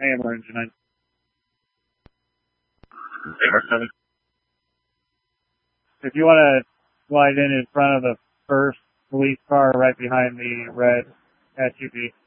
Ambler engine. If you want to slide in front of the first police car right behind the red SUV.